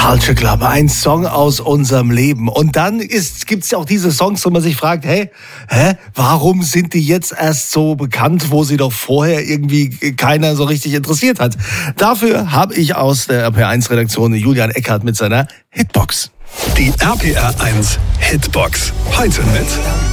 Culture Club, ein Song aus unserem Leben. Und dann gibt's ja auch diese Songs, wo man sich fragt, warum sind die jetzt erst so bekannt, wo sie doch vorher irgendwie keiner so richtig interessiert hat? Dafür habe ich aus der RPR1-Redaktion Julian Eckhardt mit seiner Hitbox. Die RPR1 Hitbox. Heute mit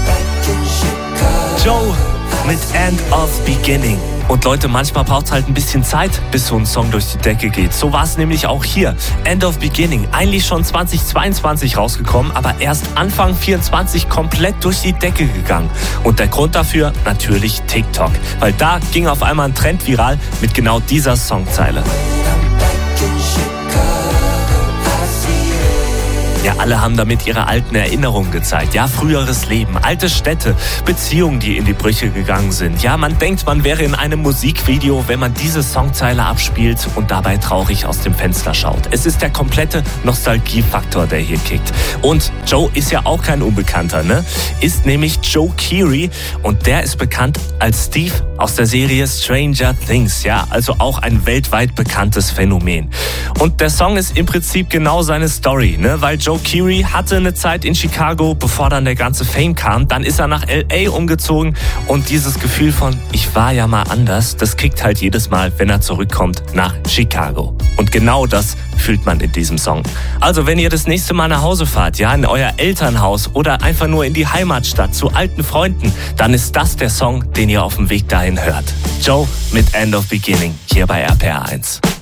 Joe mit End of Beginning. Und Leute, manchmal braucht es halt ein bisschen Zeit, bis so ein Song durch die Decke geht. So war es nämlich auch hier. End of Beginning, eigentlich schon 2022 rausgekommen, aber erst Anfang 24 komplett durch die Decke gegangen. Und der Grund dafür? Natürlich TikTok. Weil da ging auf einmal ein Trend viral mit genau dieser Songzeile. Ja, alle haben damit ihre alten Erinnerungen gezeigt. Ja, früheres Leben, alte Städte, Beziehungen, die in die Brüche gegangen sind. Ja, man denkt, man wäre in einem Musikvideo, wenn man diese Songzeile abspielt und dabei traurig aus dem Fenster schaut. Es ist der komplette Nostalgiefaktor, der hier kickt. Und Joe ist ja auch kein Unbekannter, ne? Ist nämlich Joe Keery und der ist bekannt als Steve aus der Serie Stranger Things. Ja, also auch ein weltweit bekanntes Phänomen. Und der Song ist im Prinzip genau seine Story, ne? Weil Joe Keery hatte eine Zeit in Chicago, bevor dann der ganze Fame kam. Dann ist er nach L.A. umgezogen und dieses Gefühl von, ich war ja mal anders, das kickt halt jedes Mal, wenn er zurückkommt nach Chicago. Und genau das fühlt man in diesem Song. Also wenn ihr das nächste Mal nach Hause fahrt, ja, in euer Elternhaus oder einfach nur in die Heimatstadt zu alten Freunden, dann ist das der Song, den ihr auf dem Weg dahin hört. Joe mit End of Beginning hier bei RPR1.